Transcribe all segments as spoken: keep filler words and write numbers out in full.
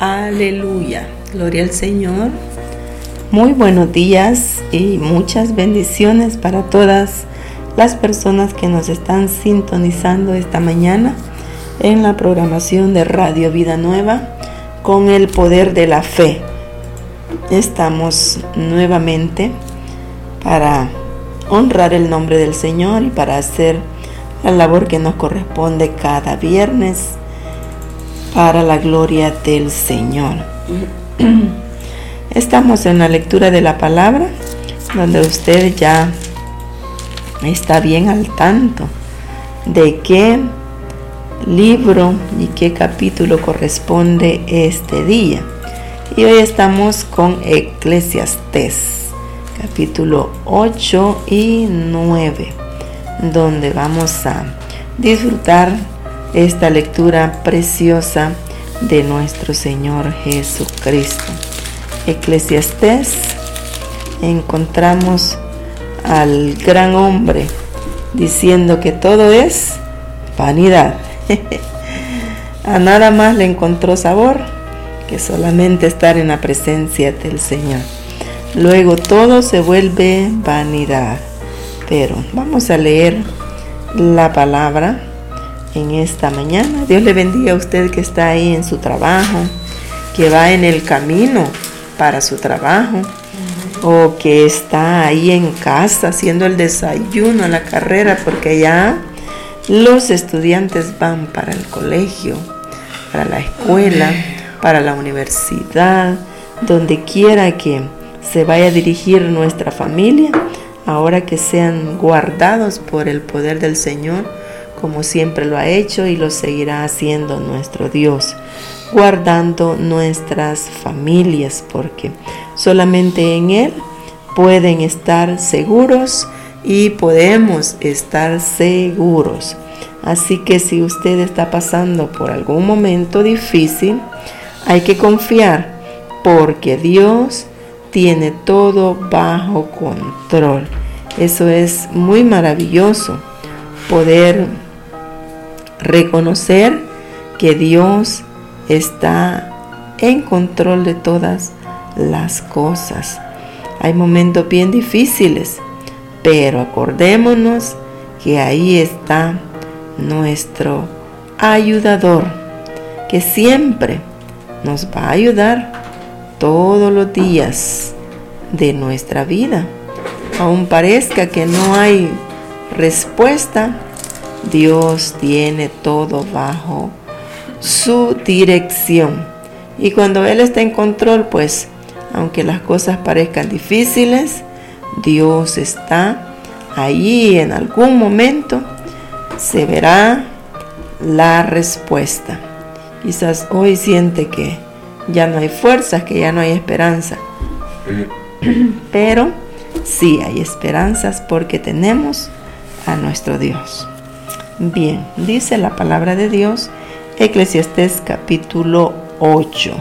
Aleluya, gloria al Señor. Muy buenos días y muchas bendiciones para todas las personas que nos están sintonizando esta mañana en la programación de Radio Vida Nueva con el poder de la fe. Estamos nuevamente para honrar el nombre del Señor y para hacer la labor que nos corresponde cada viernes para la gloria del Señor. Estamos en la lectura de la palabra, donde usted ya está bien al tanto de qué libro y qué capítulo corresponde este día. Y hoy estamos con Eclesiastés, capítulo ocho y nueve, donde vamos a disfrutar esta lectura preciosa de nuestro Señor Jesucristo. Eclesiastés, encontramos al gran hombre diciendo que todo es vanidad. A nada más le encontró sabor que solamente estar en la presencia del Señor. Luego todo se vuelve vanidad. Pero vamos a leer la palabra en esta mañana. Dios le bendiga a usted que está ahí en su trabajo, que va en el camino para su trabajo, o que está ahí en casa haciendo el desayuno, la carrera, porque ya los estudiantes van para el colegio, para la escuela, para la universidad, donde quiera que se vaya a dirigir nuestra familia, ahora que sean guardados por el poder del Señor, como siempre lo ha hecho y lo seguirá haciendo nuestro Dios, guardando nuestras familias, porque solamente en Él pueden estar seguros y podemos estar seguros. Así que si usted está pasando por algún momento difícil, hay que confiar, porque Dios tiene todo bajo control. Eso es muy maravilloso, poder reconocer que Dios está en control de todas las cosas. Hay momentos bien difíciles, pero acordémonos que ahí está nuestro ayudador, que siempre nos va a ayudar todos los días de nuestra vida. Aun parezca que no hay respuesta, Dios tiene todo bajo su dirección. Y cuando Él está en control, pues, aunque las cosas parezcan difíciles, Dios está ahí. En algún momento se verá la respuesta. Quizás hoy siente que ya no hay fuerzas, que ya no hay esperanza. Pero sí hay esperanzas, porque tenemos a nuestro Dios. Bien, dice la palabra de Dios, Eclesiastés capítulo ocho.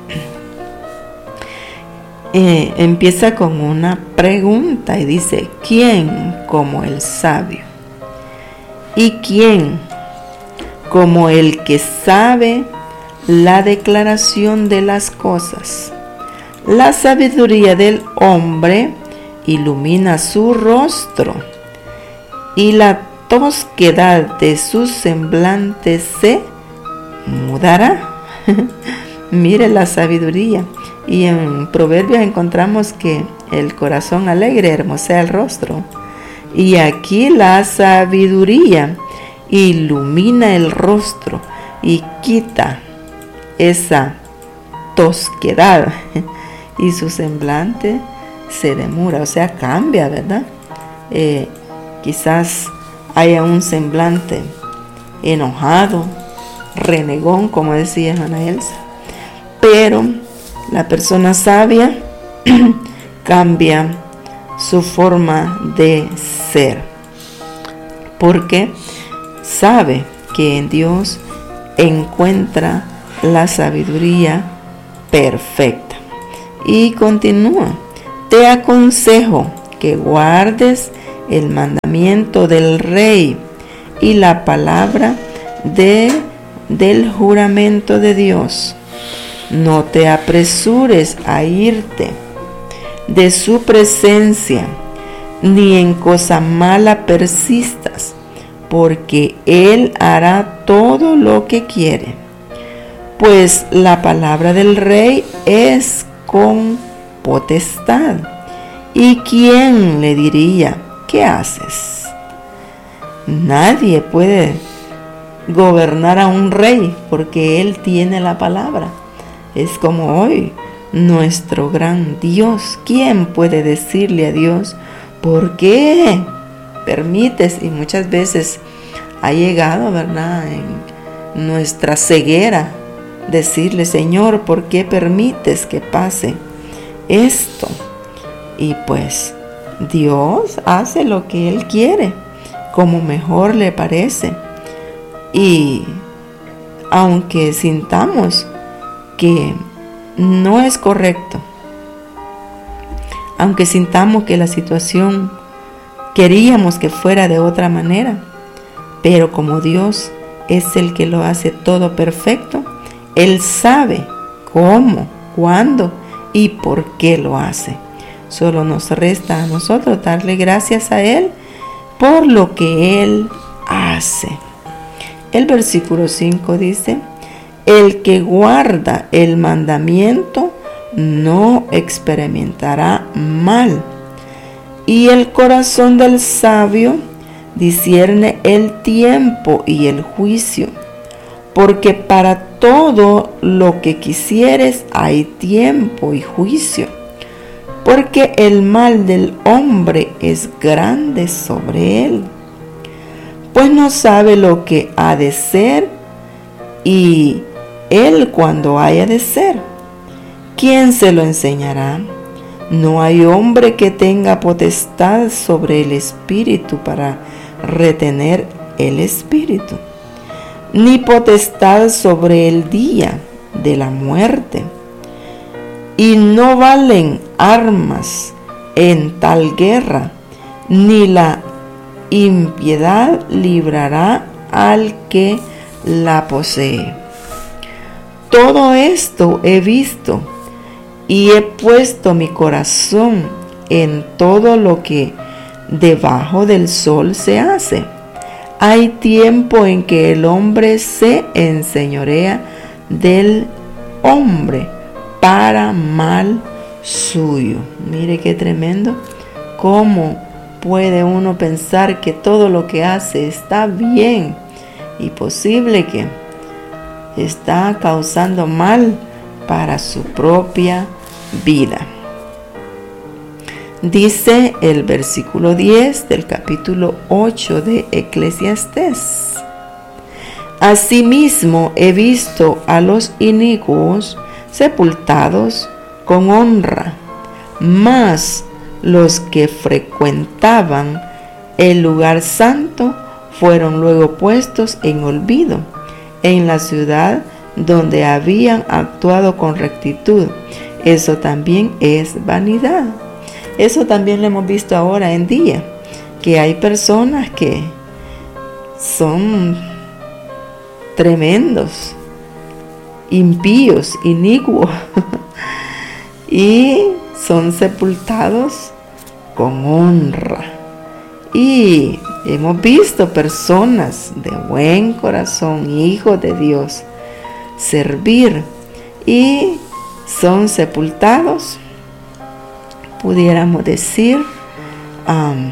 Eh, empieza con una pregunta y dice: ¿quién como el sabio? ¿Y quién como el que sabe la declaración de las cosas? La sabiduría del hombre ilumina su rostro, y la tosquedad de su semblante se mudará. Mire la sabiduría. Y en Proverbios encontramos que el corazón alegre hermosea el rostro. Y aquí la sabiduría ilumina el rostro y quita esa tosquedad. Y su semblante se demura, o sea, cambia, ¿verdad? Eh, quizás haya un semblante enojado, renegón, como decía Ana Elsa, pero la persona sabia cambia su forma de ser, porque sabe que en Dios encuentra la sabiduría perfecta. Y continúa: te aconsejo que guardes el mandamiento del rey y la palabra de, del juramento de Dios, no te apresures a irte de su presencia, ni en cosa mala persistas, porque Él hará todo lo que quiere. Pues la palabra del rey es con potestad. ¿Y quién le diría, qué haces? Nadie puede gobernar a un rey porque Él tiene la palabra. Es como hoy, nuestro gran Dios. ¿Quién puede decirle a Dios, por qué permites? Y muchas veces ha llegado, ¿verdad?, en nuestra ceguera, decirle, Señor, ¿por qué permites que pase esto? Y pues Dios hace lo que Él quiere, como mejor le parece. Y aunque sintamos que no es correcto, aunque sintamos que la situación queríamos que fuera de otra manera, pero como Dios es el que lo hace todo perfecto, Él sabe cómo, cuándo y por qué lo hace. Solo nos resta a nosotros darle gracias a Él por lo que Él hace. El versículo cinco dice, el que guarda el mandamiento no experimentará mal, y el corazón del sabio discierne el tiempo y el juicio, porque para todo lo que quisieres hay tiempo y juicio, porque el mal del hombre es grande sobre él, pues no sabe lo que ha de ser, y él cuando haya de ser, ¿quién se lo enseñará? No hay hombre que tenga potestad sobre el espíritu para retener el espíritu, ni potestad sobre el día de la muerte. Y no valen armas en tal guerra, ni la impiedad librará al que la posee. Todo esto he visto y he puesto mi corazón en todo lo que debajo del sol se hace. Hay tiempo en que el hombre se enseñorea del hombre para mal suyo. Mire qué tremendo. ¿Cómo puede uno pensar que todo lo que hace está bien y posible que está causando mal para su propia vida? Dice el versículo diez del capítulo ocho de Eclesiastés: asimismo he visto a los inicuos sepultados con honra, mas los que frecuentaban el lugar santo fueron luego puestos en olvido en la ciudad donde habían actuado con rectitud. Eso también es vanidad. Eso también lo hemos visto ahora en día, que hay personas que son tremendos, impíos, inicuos, y son sepultados con honra. Y hemos visto personas de buen corazón, hijos de Dios, servir y son sepultados, pudiéramos decir, um,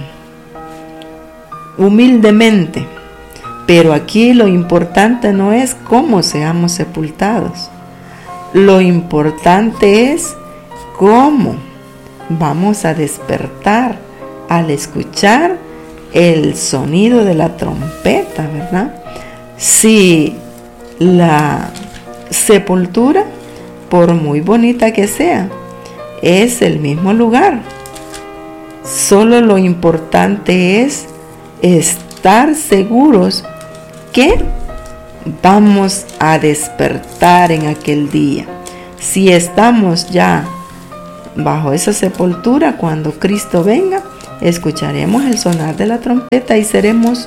humildemente. Pero aquí lo importante no es cómo seamos sepultados. Lo importante es cómo vamos a despertar al escuchar el sonido de la trompeta, ¿verdad? Si la sepultura, por muy bonita que sea, es el mismo lugar, solo lo importante es estar seguros que vamos a despertar en aquel día. Si estamos ya bajo esa sepultura, cuando Cristo venga, escucharemos el sonar de la trompeta y seremos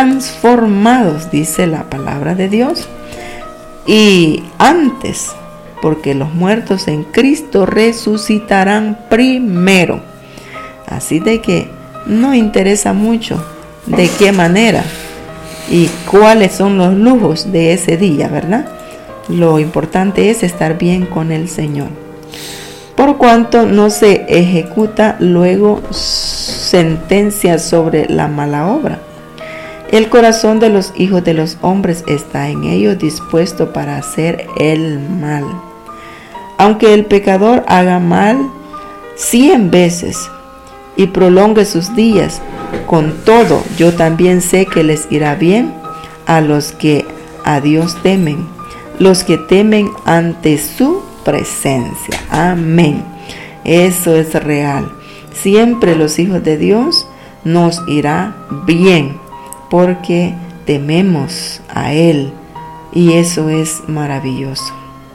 transformados, dice la palabra de Dios. Y antes porque los muertos en Cristo resucitarán primero. Así de que no interesa mucho de qué manera y cuáles son los lujos de ese día, ¿verdad? Lo importante es estar bien con el Señor. Por cuanto no se ejecuta luego sentencia sobre la mala obra. El corazón de los hijos de los hombres está en ellos dispuesto para hacer el mal. Aunque el pecador haga mal cien veces y prolongue sus días, con todo yo también sé que les irá bien a los que a Dios temen, los que temen ante su presencia. Amén. Eso es real. Siempre los hijos de Dios nos irá bien porque tememos a Él, y eso es maravilloso.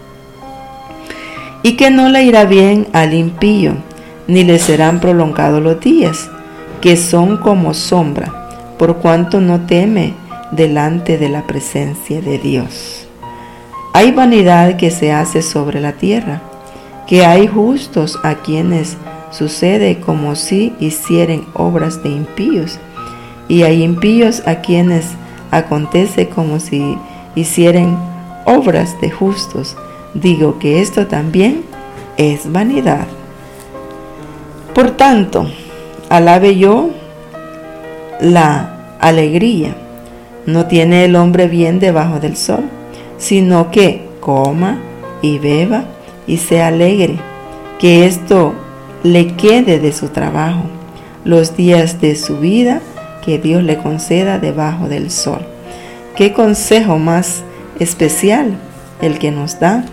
Y que no le irá bien al impío, ni le serán prolongados los días, que son como sombra, por cuanto no teme delante de la presencia de Dios. Hay vanidad que se hace sobre la tierra, que hay justos a quienes sucede como si hicieren obras de impíos, y hay impíos a quienes acontece como si hicieren obras de justos. Digo que esto también es vanidad. Por tanto, alabe yo la alegría. No tiene el hombre bien debajo del sol, sino que coma y beba y sea alegre, que esto le quede de su trabajo, los días de su vida que Dios le conceda debajo del sol. ¿Qué consejo más especial el que nos da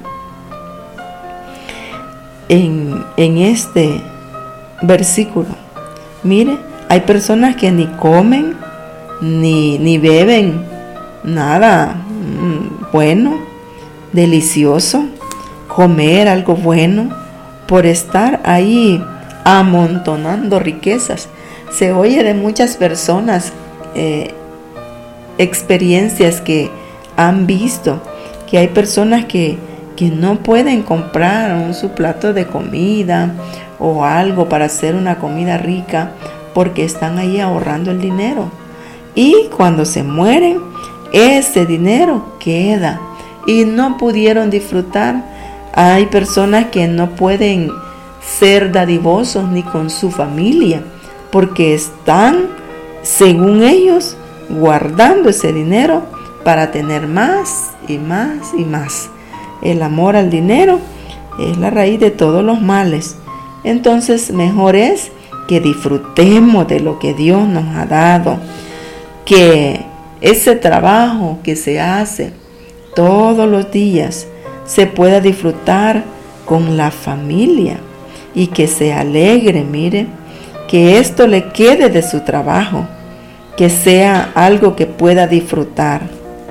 en, en este versículo? Mire, hay personas que ni comen ni, ni beben nada bueno, delicioso, comer algo bueno, por estar ahí amontonando riquezas. Se oye de muchas personas eh, experiencias que han visto, que hay personas que, que no pueden comprar un, su plato de comida o algo para hacer una comida rica porque están ahí ahorrando el dinero. Y cuando se mueren, ese dinero queda y no pudieron disfrutar. Hay personas que no pueden ser dadivosos ni con su familia porque están, según ellos, guardando ese dinero para tener más y más y más. El amor al dinero es la raíz de todos los males. Entonces, mejor es que disfrutemos de lo que Dios nos ha dado, que ese trabajo que se hace todos los días se pueda disfrutar con la familia y que se alegre, mire, que esto le quede de su trabajo, que sea algo que pueda disfrutar.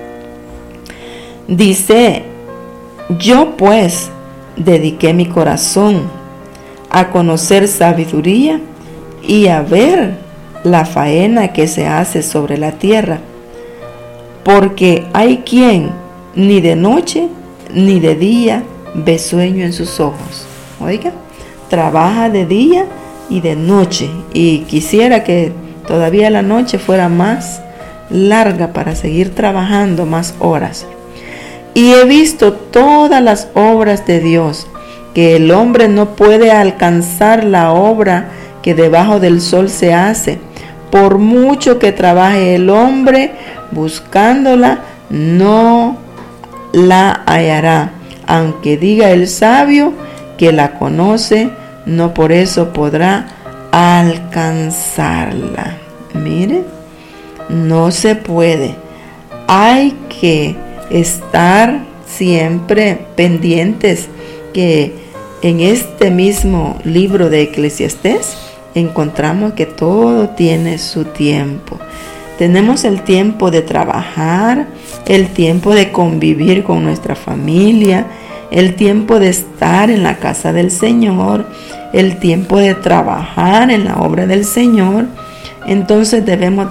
Dice, yo pues dediqué mi corazón a conocer sabiduría y a ver la faena que se hace sobre la tierra, porque hay quien ni de noche ni de día ve sueño en sus ojos. Oiga, trabaja de día y de noche, y quisiera que todavía la noche fuera más larga para seguir trabajando más horas. Y he visto todas las obras de Dios, que el hombre no puede alcanzar la obra que debajo del sol se hace. Por mucho que trabaje el hombre buscándola, no la hallará. Aunque diga el sabio que la conoce, no por eso podrá alcanzarla. Mire, no se puede. Hay que estar siempre pendientes que en este mismo libro de Eclesiastés encontramos que todo tiene su tiempo. Tenemos el tiempo de trabajar, el tiempo de convivir con nuestra familia, el tiempo de estar en la casa del Señor, el tiempo de trabajar en la obra del Señor. Entonces debemos